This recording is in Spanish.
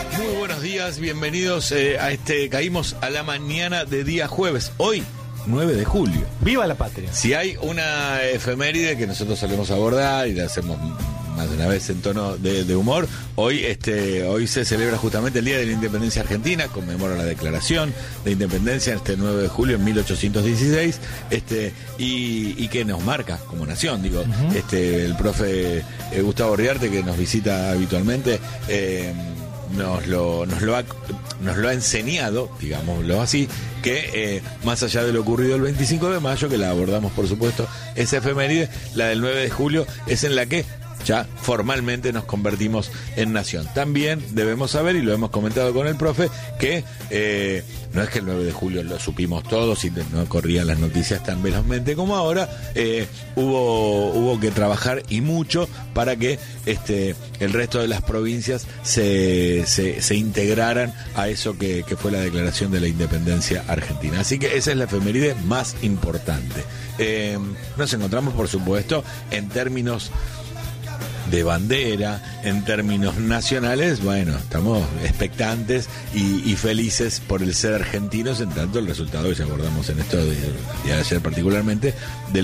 Muy buenos días, bienvenidos caímos a la mañana de día jueves, hoy 9 de julio. ¡Viva la patria! Si hay una efeméride que nosotros solemos abordar y la hacemos más de una vez en tono de humor, hoy se celebra justamente el Día de la Independencia Argentina, conmemora la declaración de independencia este 9 de julio en 1816, y que nos marca como nación, digo. El profe Gustavo Riarte, que nos visita habitualmente, nos lo ha enseñado, digámoslo así, que más allá de lo ocurrido el 25 de mayo, que la abordamos por supuesto, esa efeméride, la del 9 de julio, es en la que ya formalmente nos convertimos en nación. También debemos saber, y lo hemos comentado con el profe, que no es que el 9 de julio lo supimos todos y no corrían las noticias tan velozmente como ahora. Hubo que trabajar y mucho para que el resto de las provincias se integraran a eso que fue la declaración de la independencia argentina. Así que esa es la efeméride más importante. Nos encontramos, por supuesto, en términos de bandera, en términos nacionales, bueno, estamos expectantes y felices por el ser argentinos, en tanto el resultado que ya abordamos en esto de ayer particularmente, del